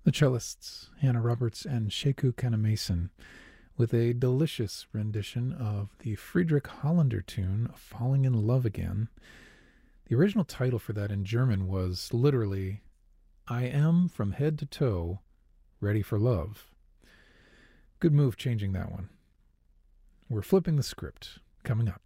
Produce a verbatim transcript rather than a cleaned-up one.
The cellists, Hannah Roberts and Sheku Kanamason, with a delicious rendition of the Friedrich Hollander tune, Falling in Love Again. The original title for that in German was literally, I am from head to toe ready for love. Good move changing that one. We're flipping the script coming up.